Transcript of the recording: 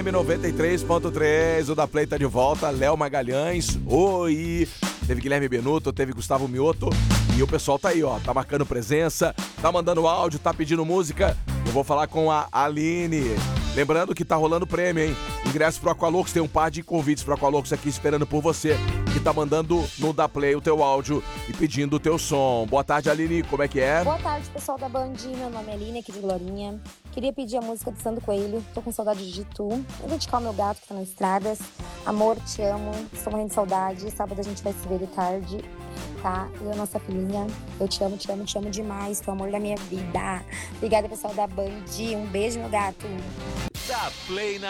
FM 93.3, o da Play tá de volta, Léo Magalhães, oi! Teve Guilherme Benuto, teve Gustavo Mioto e o pessoal tá aí, ó, tá marcando presença, tá mandando áudio, tá pedindo música. Eu vou falar com a Aline. Lembrando que tá rolando prêmio, hein? Ingresso pro Aqualocos, tem um par de convites pro Aqualocos aqui esperando por você, que tá mandando no da Play o teu áudio e pedindo o teu som. Boa tarde, Aline, como é que é? Boa tarde, pessoal da Band, meu nome é Aline, aqui de Glorinha. Queria pedir a música do Sandro Coelho, tô com saudade de Tu. Vou dedicar ao meu gato que tá nas estradas. Amor, te amo, estou morrendo de saudade. Sábado a gente vai se ver de tarde, tá? E a nossa filhinha, eu te amo, te amo, te amo demais, tu é o amor da minha vida. Obrigada, pessoal da Band, um beijo, meu gato. Da Play na